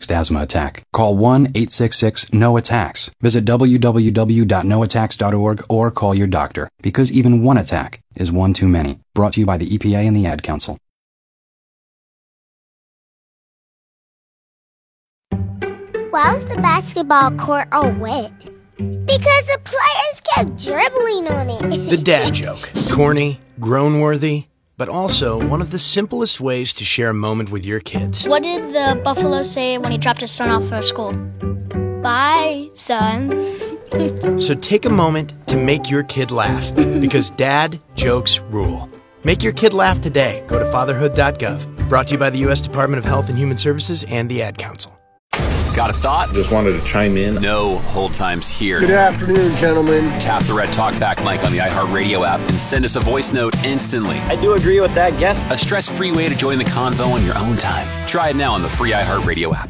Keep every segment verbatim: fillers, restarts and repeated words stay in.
next asthma attack. Call one eight six six N O attacks. Visit w w w dot no attacks dot org or call your doctor, because even one attack is one too many. Brought to you by the E P A and the Ad Council. Why was the basketball court all wet? Because the players kept dribbling on it. The dad joke. Corny, groan-worthy, but also one of the simplest ways to share a moment with your kids. What did the buffalo say when he dropped his son off for school? Bye, son. So take a moment to make your kid laugh, because dad jokes rule. Make your kid laugh today. Go to fatherhood dot gov. Brought to you by the U S Department of Health and Human Services and the Ad Council. Got a thought? Just wanted to chime in. No hold times here. Good afternoon, gentlemen. Tap the red talkback mic on the iHeartRadio app and send us a voice note instantly. I do agree with that guess. A stress-free way to join the convo on your own time. Try it now on the free iHeartRadio app.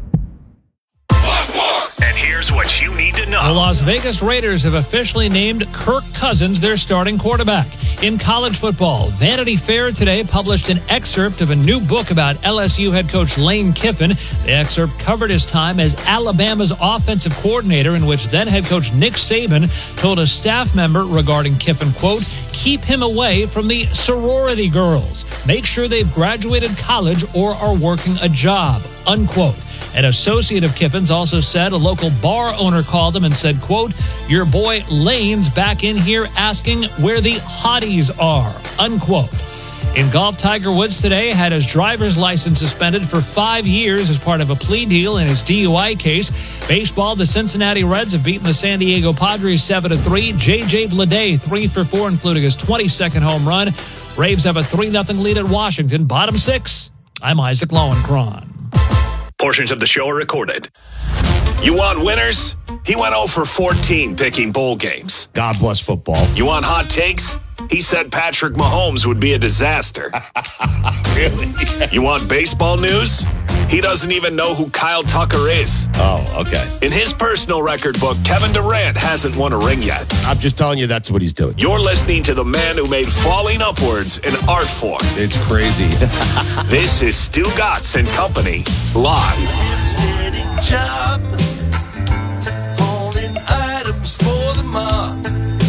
And here's what you need to know. The Las Vegas Raiders have officially named Kirk Cousins their starting quarterback. In college football, Vanity Fair today published an excerpt of a new book about L S U head coach Lane Kiffin. The excerpt covered his time as Alabama's offensive coordinator, in which then head coach Nick Saban told a staff member regarding Kiffin, quote, keep him away from the sorority girls. Make sure they've graduated college or are working a job, unquote. An associate of Kiffin's also said a local bar owner called him and said, quote, your boy Lane's back in here asking where the hotties are, unquote. In golf, Tiger Woods today had his driver's license suspended for five years as part of a plea deal in his D U I case. Baseball, the Cincinnati Reds have beaten the San Diego Padres seven to three. J J Bleday three for four, including his twenty-second home run. Braves have a three nothing lead at Washington. Bottom six. I'm Isaac Lowenkron. Portions of the show are recorded. You want winners? He went oh for fourteen picking bowl games. God bless football. You want hot takes? He said Patrick Mahomes would be a disaster. Really? You want baseball news? He doesn't even know who Kyle Tucker is. Oh, okay. In his personal record book, Kevin Durant hasn't won a ring yet. I'm just telling you that's what he's doing. You're listening to the man who made falling upwards an art form. It's crazy. This is Stu Gatz and Company, live. Job, holding items for the mob.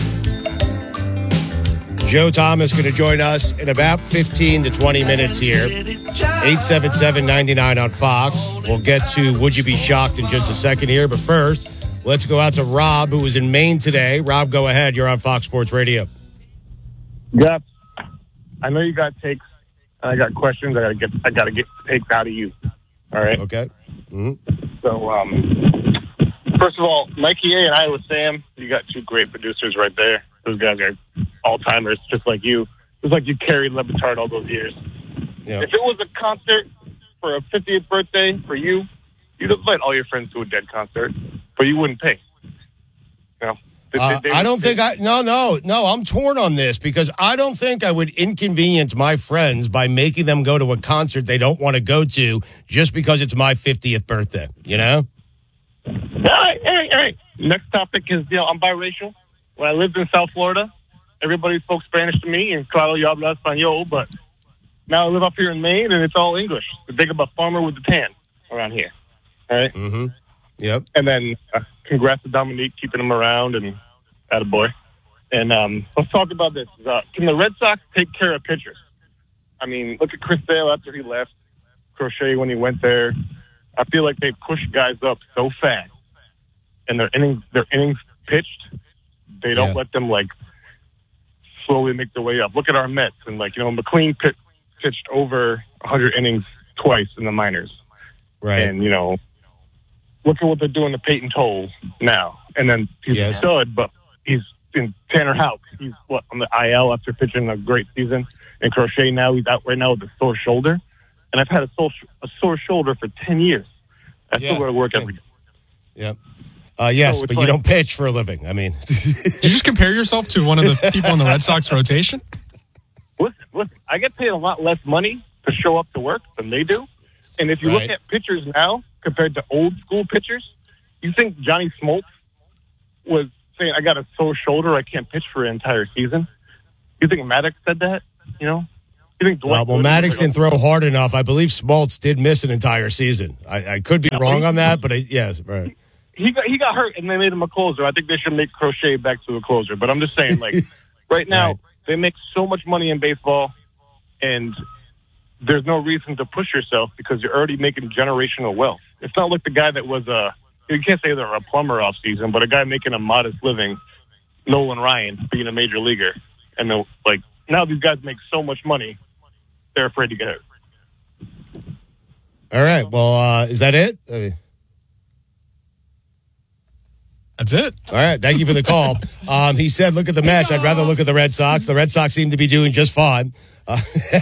Joe Thomas going to join us in about fifteen to twenty minutes here. eight seven seven, nine nine on Fox. We'll get to Would You Be Shocked in just a second here. But first, let's go out to Rob, who was in Maine today. Rob, go ahead. You're on Fox Sports Radio. Yep. I know you got takes. I got questions. I got to get I got to get takes out of you. All right? Okay. Mm-hmm. So, um, first of all, Mikey A and I with Sam, you got two great producers right there. Those guys are all-timers, just like you. Just like you carried Le Batard all those years. Yeah. If it was a concert for a fiftieth birthday for you, you'd invite all your friends to a Dead concert, but you wouldn't pay. You know, they, uh, they, they, I don't they, think I... No, no, no. I'm torn on this because I don't think I would inconvenience my friends by making them go to a concert they don't want to go to just because it's my fiftieth birthday, you know? All right, all right, all right. Next topic is, you know, I'm biracial. When I lived in South Florida, everybody spoke Spanish to me, and claro, yo hablo español, but now I live up here in Maine, and it's all English. The big about farmer with the tan around here, all right? Mm-hmm. Yep. And then uh, congrats to Dominique, keeping him around, and attaboy. And um, let's talk about this. Uh, can the Red Sox take care of pitchers? I mean, look at Chris Sale after he left, Crochet when he went there. I feel like they push guys up so fast, and their innings, their innings pitched, they don't yeah. let them, like, slowly make their way up. Look at our Mets. And, like, you know, McLean pit, pitched over one hundred innings twice in the minors. Right. And, you know, look at what they're doing to Peyton Toll now. And then he's yes. a stud, but he's in Tanner Houck. He's, what, on the I L after pitching a great season. And Crochet now, he's out right now with a sore shoulder. And I've had a sore, a sore shoulder for ten years. I still yeah, go to work same. every day. Yep. Uh, yes, so but like, you don't pitch for a living. I mean, you just compare yourself to one of the people in the Red Sox rotation? Listen, listen, I get paid a lot less money to show up to work than they do. And if you right. look at pitchers now compared to old school pitchers, you think Johnny Smoltz was saying, I got a sore shoulder, I can't pitch for an entire season? You think Maddox said that? You know? You think Dwight Well, well Gooden Maddox was didn't throw hard enough. I believe Smoltz did miss an entire season. I, I could be Yeah, wrong he- on that, but I, yes, right. he got he got hurt and they made him a closer. I think they should make Crochet back to a closer. But I'm just saying, like right now, Right. they make so much money in baseball, and there's no reason to push yourself because you're already making generational wealth. It's not like the guy that was a you can't say they're a plumber off season, but a guy making a modest living, Nolan Ryan, being a major leaguer, and the, like now these guys make so much money, they're afraid to get hurt. All right. Well, uh, is that it? I mean, That's it. all right. Thank you for the call. Um, he said, look at the Mets. I'd rather look at the Red Sox. The Red Sox seem to be doing just fine. Uh,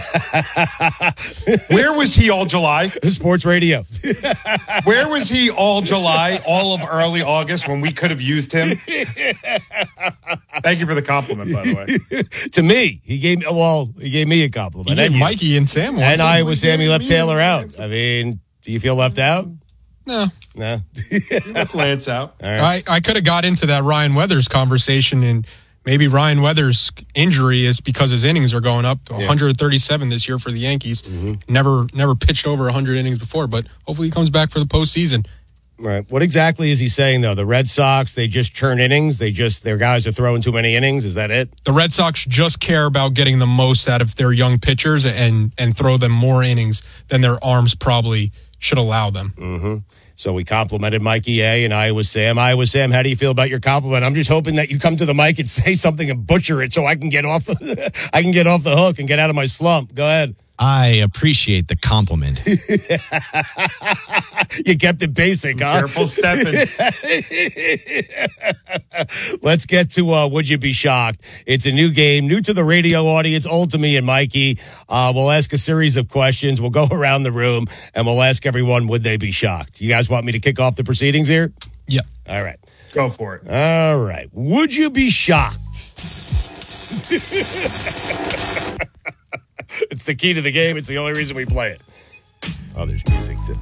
Where was he all July? Sports radio. Where was he all July, all of early August when we could have used him? Thank you for the compliment, by the way. To me, he gave well, he gave me a compliment. He gave And you. Mikey and Sam one. And so I we was gave Sam. He left me Taylor one. out. I mean, do you feel left out? No. No. Let Lance out. All right. I, I could have got into that Ryan Weathers conversation, and maybe Ryan Weathers' injury is because his innings are going up. one hundred thirty-seven this year for the Yankees. Mm-hmm. Never never pitched over one hundred innings before, but hopefully he comes back for the postseason. Right. What exactly is he saying, though? The Red Sox, they just churn innings. They just, their guys are throwing too many innings. Is that it? The Red Sox just care about getting the most out of their young pitchers and and throw them more innings than their arms probably should allow them. Mm-hmm. So we complimented Mikey A and Iowa Sam. Iowa Sam, how do you feel about your compliment? I'm just hoping that you come to the mic and say something and butcher it so I can get off the, I can get off the hook and get out of my slump. Go ahead. I appreciate the compliment. You kept it basic, huh? Careful stepping. Let's get to uh, Would You Be Shocked? It's a new game, new to the radio audience, old to me and Mikey. Uh, we'll ask a series of questions. We'll go around the room, and we'll ask everyone, would they be shocked? You guys want me to kick off the proceedings here? Yeah. All right. Go for it. All right. Would you be shocked? It's the key to the game. It's the only reason we play it. Oh, there's music, too.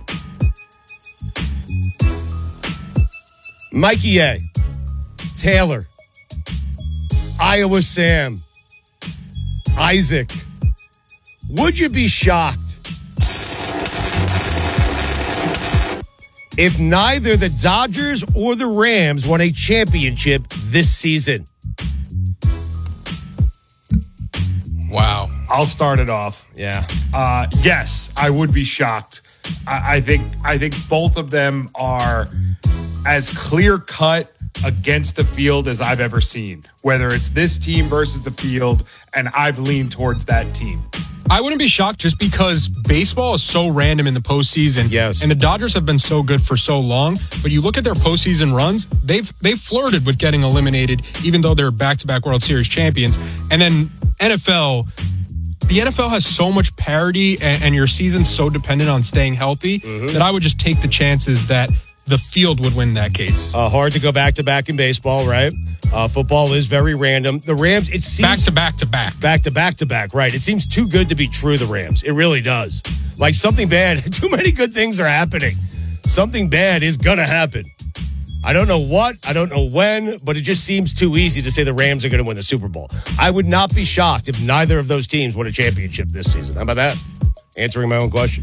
Mikey A, Taylor, Iowa Sam, Isaac, would you be shocked if neither the Dodgers or the Rams won a championship this season? Wow. I'll start it off. Yeah. Uh, yes, I would be shocked. I, I think I think both of them are as clear cut against the field as I've ever seen. Whether it's this team versus the field, and I've leaned towards that team. I wouldn't be shocked just because baseball is so random in the postseason. Yes. And the Dodgers have been so good for so long. But you look at their postseason runs, they've they've flirted with getting eliminated, even though they're back-to-back World Series champions. And then N F L, the N F L has so much parity and, and your season's so dependent on staying healthy Mm-hmm. that I would just take the chances that the field would win that case. Uh, hard to go back-to-back in baseball, right? Uh, football is very random. The Rams, it seems... Back to back to back. Back to back to back, right. It seems too good to be true, the Rams. It really does. Like something bad, too many good things are happening. Something bad is going to happen. I don't know what, I don't know when, but it just seems too easy to say the Rams are going to win the Super Bowl. I would not be shocked if neither of those teams won a championship this season. How about that? Answering my own question.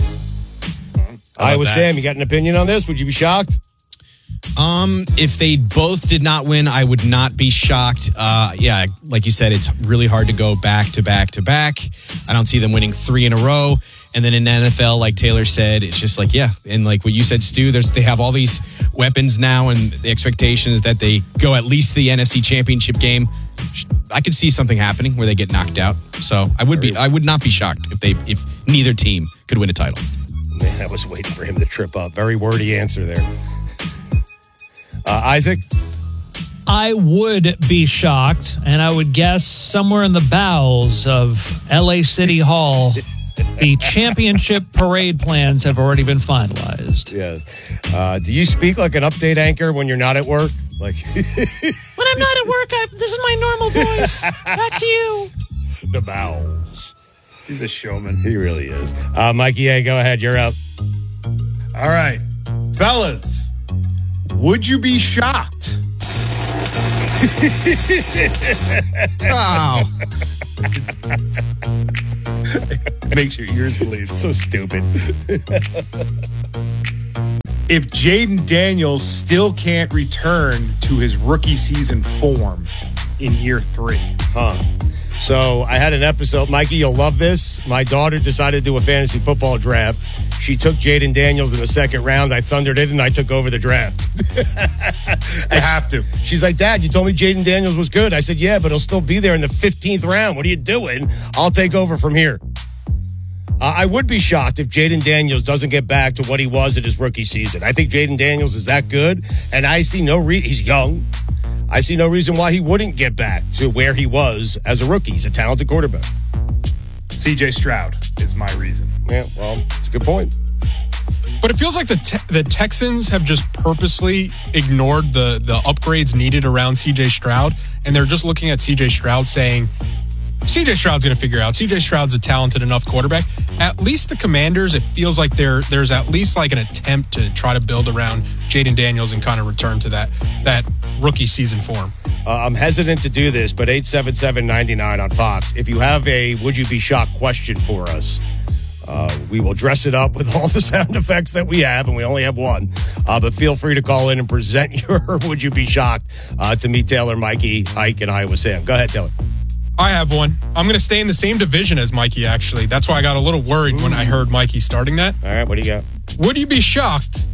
Iowa Sam, you got an opinion on this? Would you be shocked? Um, if they both did not win, I would not be shocked. Uh, yeah, like you said, it's really hard to go back to back to back. I don't see them winning three in a row. And then in the N F L, like Taylor said, it's just like, yeah. And like what you said, Stu, there's, they have all these weapons now, and the expectation is that they go at least the N F C Championship game. I could see something happening where they get knocked out. So I would be, I would not be shocked if they, if neither team could win a title. Man, I was waiting for him to trip up. Very wordy answer there. Uh, Isaac? I would be shocked, and I would guess somewhere in the bowels of L A City Hall, the championship parade plans have already been finalized. Yes. Uh, do you speak like an update anchor when you're not at work? Like when I'm not at work, I, this is my normal voice. Back to you. The bowels. He's a showman. He really is. Uh, Mikey A, go ahead. You're up. All right. Fellas, would you be shocked? Wow. Makes your ears bleed. So stupid. If Jaden Daniels still can't return to his rookie season form in year three. Huh. So I had an episode. Mikey, you'll love this. My daughter decided to do a fantasy football draft. She took Jaden Daniels in the second round. I thundered it, and I took over the draft. I have to. She's like, Dad, you told me Jaden Daniels was good. I said, yeah, but he'll still be there in the fifteenth round. What are you doing? I'll take over from here. Uh, I would be shocked if Jaden Daniels doesn't get back to what he was at his rookie season. I think Jaden Daniels is that good, and I see no reason. He's young. I see no reason why he wouldn't get back to where he was as a rookie. He's a talented quarterback. C J Stroud is my reason. Yeah, well, it's a good point. But it feels like the te- the Texans have just purposely ignored the the upgrades needed around C J Stroud, and they're just looking at C J Stroud saying, C J Stroud's going to figure out. C J Stroud's a talented enough quarterback. At least the Commanders, it feels like there there's at least like an attempt to try to build around Jaden Daniels and kind of return to that that rookie season form. Uh, I'm hesitant to do this, but eight seven seven, nine nine on Fox. If you have a would you be shocked question for us, uh, we will dress it up with all the sound effects that we have, and we only have one. Uh, but feel free to call in and present your would you be shocked uh, to me, Taylor, Mikey, Ike, and Iowa Sam. Go ahead, Taylor. I have one. I'm going to stay in the same division as Mikey, actually. That's why I got a little worried Ooh. when I heard Mikey starting that. All right, what do you got? Would you be shocked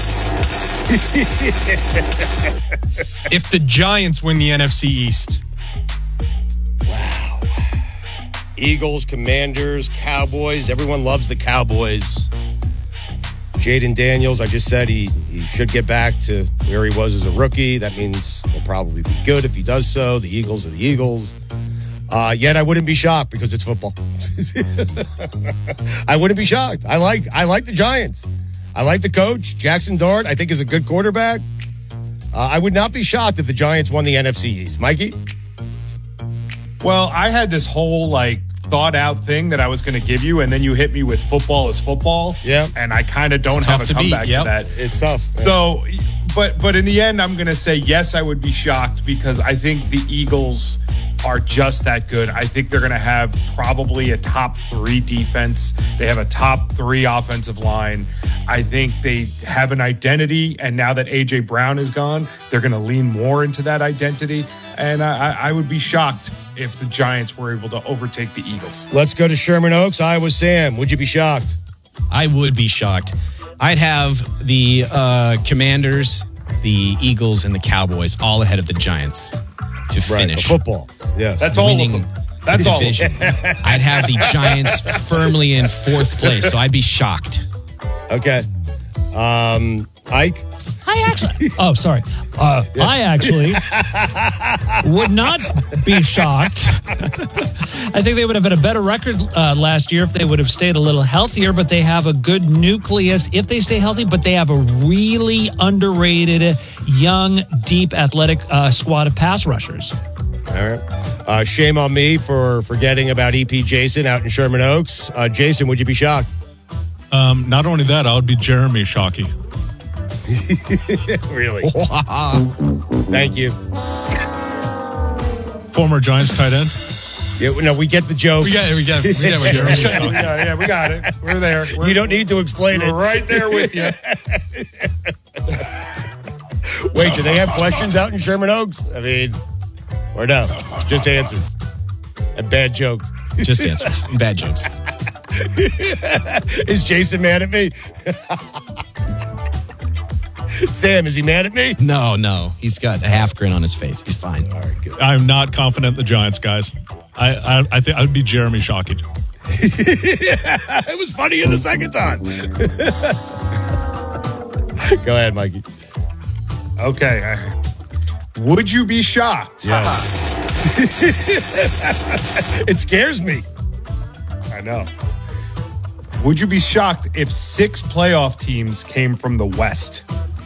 if the Giants win the N F C East? Wow. Eagles, Commanders, Cowboys. Everyone loves the Cowboys. Jaden Daniels, I just said he, he should get back to where he was as a rookie. That means he'll probably be good if he does so. The Eagles are the Eagles. Uh, yet I wouldn't be shocked because it's football. I wouldn't be shocked. I like I like the Giants. I like the coach. Jackson Dart, I think, is a good quarterback. Uh, I would not be shocked if the Giants won the N F C East. Mikey? Well, I had this whole, like, thought-out thing that I was going to give you, and then you hit me with football is football. Yeah. And I kind of don't it's have a to comeback yep. to that. It's tough. Yeah. So, but but in the end, I'm going to say, yes, I would be shocked because I think the Eagles are just that good. I think they're going to have probably a top three defense. They have a top three offensive line. I think they have an identity, and now that A J Brown is gone, they're going to lean more into that identity. And I, I would be shocked if the Giants were able to overtake the Eagles. Let's go to Sherman Oaks. Iowa Sam, would you be shocked? I would be shocked. I'd have the uh, Commanders, the Eagles, and the Cowboys all ahead of the Giants to finish. Right, football. Yes. That's all of them. That's all of them. I'd have the Giants firmly in fourth place, so I'd be shocked. Okay. Um, Ike? I actually, oh, sorry. Uh, I actually would not be shocked. I think they would have had a better record uh, last year if they would have stayed a little healthier, but they have a good nucleus if they stay healthy, but they have a really underrated, young, deep, athletic uh, squad of pass rushers. All right. Uh, shame on me for forgetting about E P Jason out in Sherman Oaks. Uh, Jason, would you be shocked? Um, not only that, I would be Jeremy Shockey. Really? Wow. Thank you. Former Giants tight end. Yeah, no, we get the joke. We got it. We got it. We got it. We got it. Yeah, we got it. We're there. We're, you don't need to explain we're it. We're right there with you. Wait, do they have questions out in Sherman Oaks? I mean, or no? Just answers and bad jokes. Just answers and bad jokes. Is Jason mad at me? Sam, is he mad at me? No, no. He's got a half grin on his face. He's fine. All right, good. I'm not confident in the Giants, guys. I I, I think I would be Jeremy Shockey. It was funny in the second time. Go ahead, Mikey. Okay. Would you be shocked? Yeah. It scares me. I know. Would you be shocked if six playoff teams came from the West?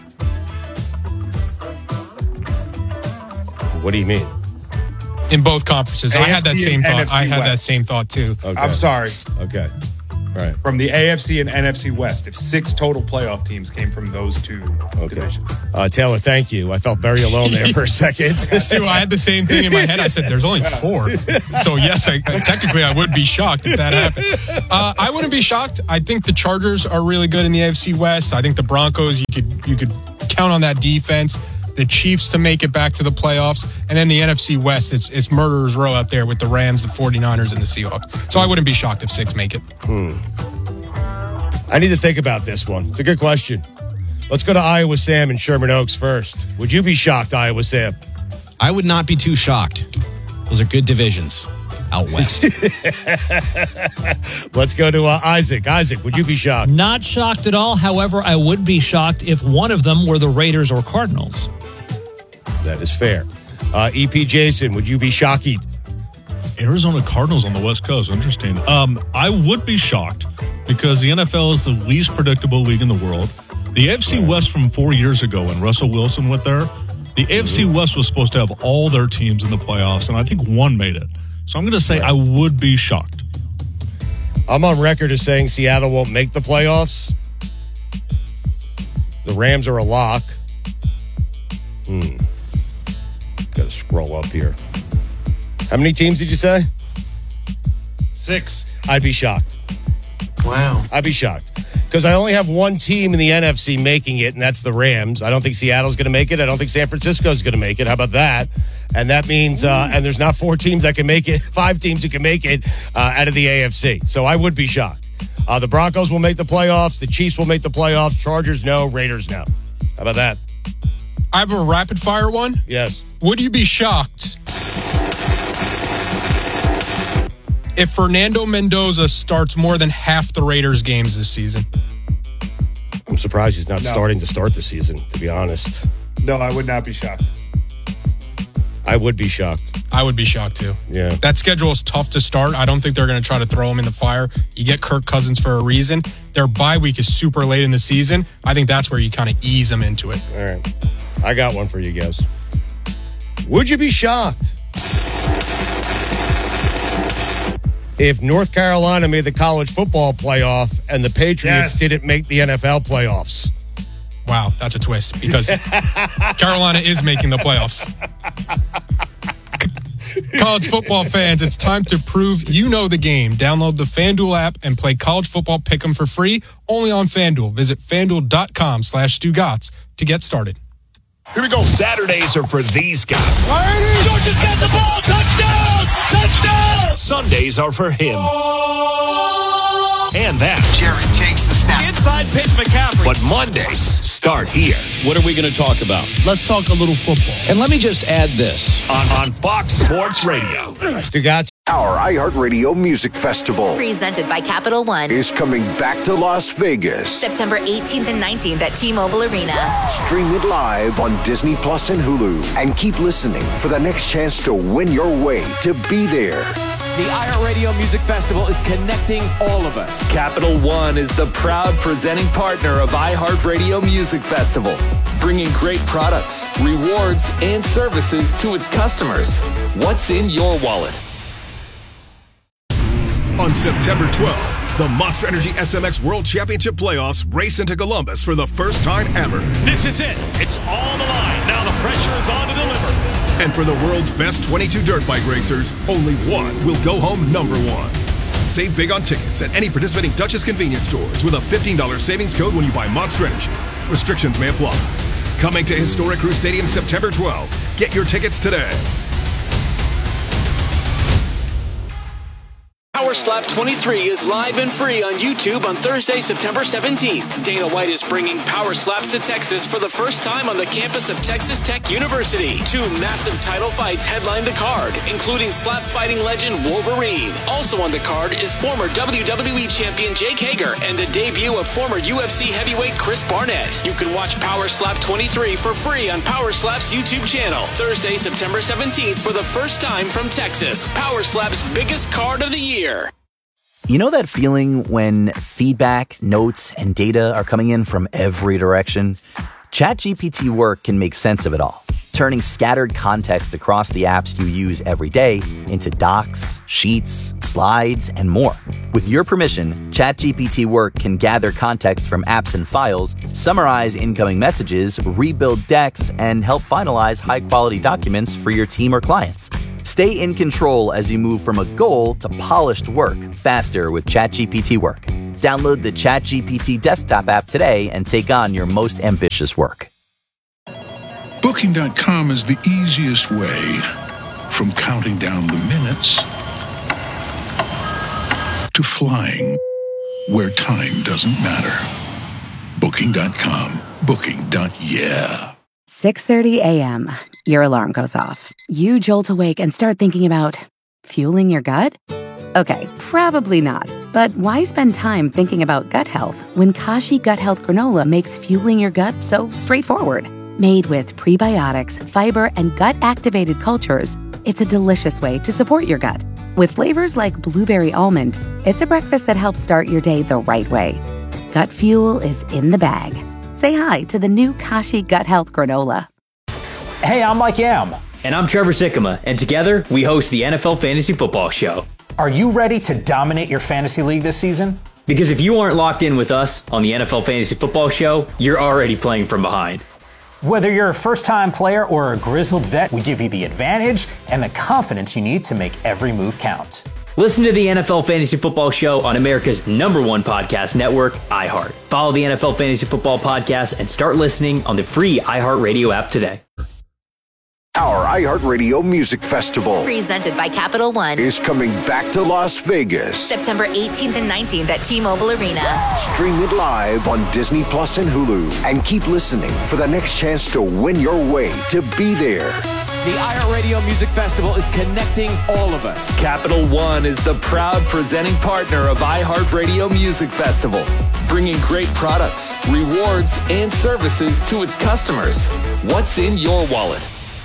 What do you mean? In both conferences. I had that A F C same and thought. N F C I had West. that same thought too. Okay. I'm sorry. Okay. All Right. From the A F C and N F C West, if six total playoff teams came from those two okay. divisions. Uh, Taylor, thank you. I felt very alone there for a second. Stu, I had the same thing in my head. I said, there's only four. So, yes, I, technically I would be shocked if that happened. Uh, I wouldn't be shocked. I think the Chargers are really good in the A F C West. I think the Broncos, you could you could count on that defense. The Chiefs to make it back to the playoffs. And then the N F C West, it's it's murderer's row out there with the Rams, the forty-niners, and the Seahawks. So I wouldn't be shocked if six make it. Hmm. I need to think about this one. It's a good question. Let's go to Iowa Sam and Sherman Oaks first. Would you be shocked, Iowa Sam? I would not be too shocked. Those are good divisions out west. Let's go to uh, Isaac. Isaac, would you be shocked? Not shocked at all. However, I would be shocked if one of them were the Raiders or Cardinals. That is fair. Uh, E P Jason, would you be shocked? Arizona Cardinals on the West Coast. Interesting. Um, I would be shocked because the N F L is the least predictable league in the world. The A F C West from four years ago when Russell Wilson went there, the A F C West was supposed to have all their teams in the playoffs, and I think one made it. So I'm going to say I would be shocked. I'm on record as saying Seattle won't make the playoffs. The Rams are a lock. Hmm. Got to scroll up here. How many teams did you say? Six. I'd be shocked. Wow. I'd be shocked. Because I only have one team in the N F C making it, and that's the Rams. I don't think Seattle's going to make it. I don't think San Francisco's going to make it. How about that? And that means, uh, and there's not four teams that can make it, five teams who can make it uh, out of the A F C. So I would be shocked. Uh, the Broncos will make the playoffs. The Chiefs will make the playoffs. Chargers, no. Raiders, no. How about that? I have a rapid fire one. Yes. Would you be shocked if Fernando Mendoza starts more than half the Raiders games this season? I'm surprised he's not No. starting to start the season, to be honest. No, I would not be shocked. I would be shocked. I would be shocked too. Yeah. That schedule is tough to start. I don't think they're going to try to throw him in the fire. You get Kirk Cousins for a reason. Their bye week is super late in the season. I think that's where you kind of ease them into it. All right. I got one for you guys. Would you be shocked if North Carolina made the college football playoff and the Patriots Yes. didn't make the N F L playoffs? Wow, that's a twist because Carolina is making the playoffs. College football fans, it's time to prove you know the game. Download the FanDuel app and play college football pick'em for free only on FanDuel. Visit FanDuel.com slash Stugotz to get started. Here we go. Saturdays are for these guys. Georgia's got the ball. Touchdown! Touchdown! Sundays are for him. And that. Jared takes the snap. Inside pitch, McCaffrey. But Mondays start here. What are we going to talk about? Let's talk a little football. And let me just add this. On, on Fox Sports Radio. Stugotz. Our iHeartRadio Music Festival presented by Capital One is coming back to Las Vegas. September eighteenth and nineteenth at T-Mobile Arena. Stream it live on Disney Plus and Hulu. And keep listening for the next chance to win your way to be there. The iHeartRadio Music Festival is connecting all of us. Capital One is the proud presenting partner of iHeartRadio Music Festival, bringing great products, rewards, and services to its customers. What's in your wallet? On September twelfth, the Monster Energy S M X World Championship Playoffs race into Columbus for the first time ever. This is it. It's all the line. Now the pressure is on to deliver. And for the world's best twenty-two dirt bike racers, only one will go home number one. Save big on tickets at any participating Duchess convenience stores with a fifteen dollars savings code when you buy Monster Energy. Restrictions may apply. Coming to Historic Crew Stadium September twelfth. Get your tickets today. Power Slap twenty-three is live and free on YouTube on Thursday, September seventeenth. Dana White is bringing Power Slaps to Texas for the first time on the campus of Texas Tech University. Two massive title fights headline the card, including slap fighting legend Wolverine. Also on the card is former W W E champion Jake Hager and the debut of former U F C heavyweight Chris Barnett. You can watch Power Slap twenty-three for free on Power Slap's YouTube channel. Thursday, September seventeenth for the first time from Texas. Power Slap's biggest card of the year. You know that feeling when feedback, notes, and data are coming in from every direction? ChatGPT Work can make sense of it all, turning scattered context across the apps you use every day into docs, sheets, slides, and more. With your permission, ChatGPT Work can gather context from apps and files, summarize incoming messages, rebuild decks, and help finalize high-quality documents for your team or clients. Stay in control as you move from a goal to polished work faster with ChatGPT Work. Download the ChatGPT desktop app today and take on your most ambitious work. Booking dot com is the easiest way from counting down the minutes to flying where time doesn't matter. Booking dot com. Booking. Yeah. six thirty a.m. Your alarm goes off. You jolt awake and start thinking about fueling your gut? Okay, probably not. But why spend time thinking about gut health when Kashi Gut Health Granola makes fueling your gut so straightforward? Made with prebiotics, fiber, and gut-activated cultures, it's a delicious way to support your gut. With flavors like blueberry almond, it's a breakfast that helps start your day the right way. Gut fuel is in the bag. Say hi to the new Kashi Gut Health Granola. Hey, I'm Mike Yam. And I'm Trevor Sikkema, and together we host the N F L Fantasy Football Show. Are you ready to dominate your fantasy league this season? Because if you aren't locked in with us on the N F L Fantasy Football Show, you're already playing from behind. Whether you're a first-time player or a grizzled vet, we give you the advantage and the confidence you need to make every move count. Listen to the N F L Fantasy Football Show on America's number one podcast network, iHeart. Follow the N F L Fantasy Football Podcast and start listening on the free iHeartRadio app today. Our iHeartRadio Music Festival, presented by Capital One, is coming back to Las Vegas. September eighteenth and nineteenth at T-Mobile Arena. Stream it live on Disney Plus and Hulu. And keep listening for the next chance to win your way to be there. The iHeartRadio Music Festival is connecting all of us. Capital One is the proud presenting partner of iHeartRadio Music Festival, bringing great products, rewards, and services to its customers. What's in your wallet?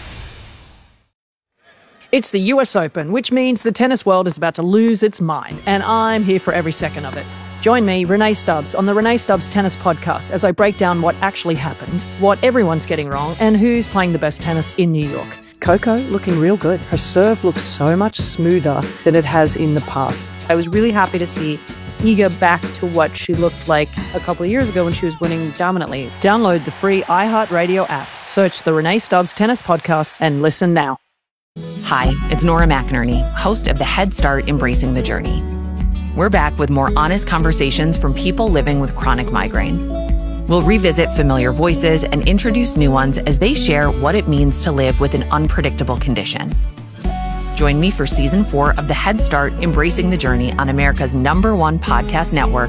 It's the U S Open, which means the tennis world is about to lose its mind, and I'm here for every second of it. Join me, Renee Stubbs, on the Renee Stubbs Tennis Podcast as I break down what actually happened, what everyone's getting wrong, and who's playing the best tennis in New York. Coco looking real good. Her serve looks so much smoother than it has in the past. I was really happy to see Iga back to what she looked like a couple of years ago when she was winning dominantly. Download the free iHeartRadio app. Search the Renee Stubbs Tennis Podcast and listen now. Hi, it's Nora McInerney, host of the Head Start Embracing the Journey. We're back with more honest conversations from people living with chronic migraine. We'll revisit familiar voices and introduce new ones as they share what it means to live with an unpredictable condition. Join me for season four of the Head Start Embracing the Journey on America's number one podcast network,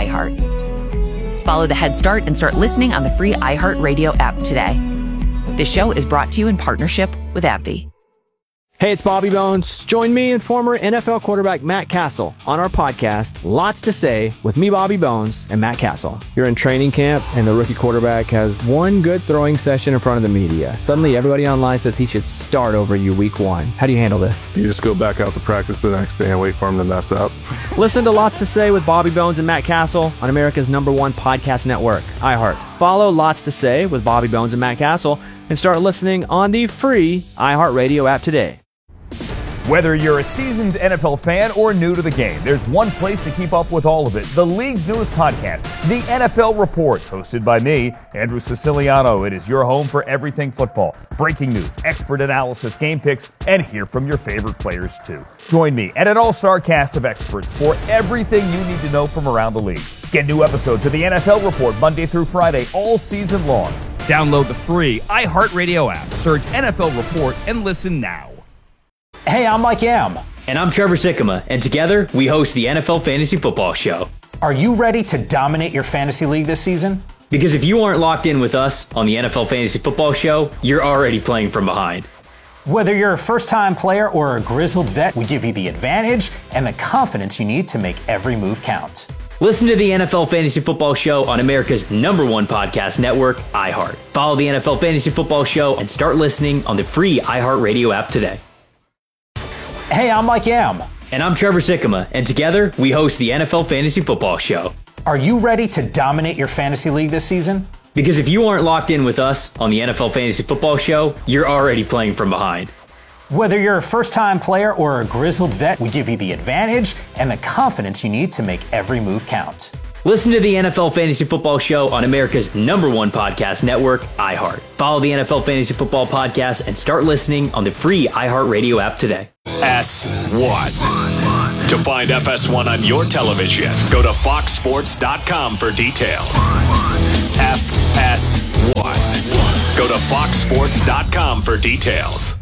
iHeart. Follow the Head Start and start listening on the free iHeartRadio app today. This show is brought to you in partnership with AbbVie. Hey, it's Bobby Bones. Join me and former N F L quarterback Matt Castle on our podcast, Lots to Say, with me, Bobby Bones, and Matt Castle. You're in training camp, and the rookie quarterback has one good throwing session in front of the media. Suddenly, everybody online says he should start over you week one. How do you handle this? You just go back out to practice the next day and wait for him to mess up. Listen to Lots to Say with Bobby Bones and Matt Castle on America's number one podcast network, iHeart. Follow Lots to Say with Bobby Bones and Matt Castle and start listening on the free iHeartRadio app today. Whether you're a seasoned N F L fan or new to the game, there's one place to keep up with all of it. The league's newest podcast, The N F L Report, hosted by me, Andrew Siciliano. It is your home for everything football. Breaking news, expert analysis, game picks, and hear from your favorite players too. Join me and an all-star cast of experts for everything you need to know from around the league. Get new episodes of The N F L Report Monday through Friday all season long. Download the free iHeartRadio app, search N F L Report, and listen now. Hey, I'm Mike Yam. And I'm Trevor Sikkema, and together we host the N F L Fantasy Football Show. Are you ready to dominate your fantasy league this season? Because if you aren't locked in with us on the N F L Fantasy Football Show, you're already playing from behind. Whether you're a first-time player or a grizzled vet, we give you the advantage and the confidence you need to make every move count. Listen to the N F L Fantasy Football Show on America's number one podcast network, iHeart. Follow the N F L Fantasy Football Show and start listening on the free iHeartRadio app today. Hey, I'm Mike Yam. And I'm Trevor Sikkema, and together we host the N F L Fantasy Football Show. Are you ready to dominate your fantasy league this season? Because if you aren't locked in with us on the N F L Fantasy Football Show, you're already playing from behind. Whether you're a first-time player or a grizzled vet, we give you the advantage and the confidence you need to make every move count. Listen to the N F L Fantasy Football Show on America's number one podcast network, iHeart. Follow the N F L Fantasy Football Podcast and start listening on the free iHeartRadio app today. S one. To find F S one on your television, go to fox sports dot com for details. F S one. Go to fox sports dot com for details.